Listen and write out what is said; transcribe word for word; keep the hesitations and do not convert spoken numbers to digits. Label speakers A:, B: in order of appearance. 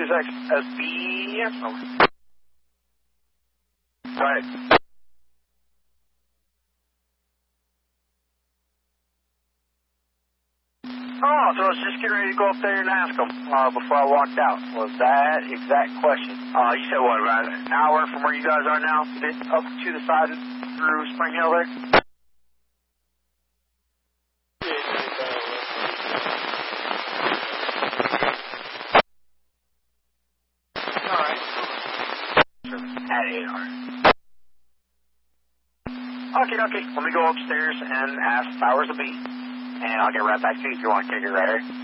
A: two six S B, yes, over. Go ahead. Oh, so I was just getting ready to go up there and ask them uh, before I walked out. Was that exact question? Uh, you said what, about an hour from where you guys are now? Up to the side through Spring Hill there? Alright. At eight hours. Okay, okay. Let me go upstairs and ask powers to be. And I'll get right back to you if you want to take it right here.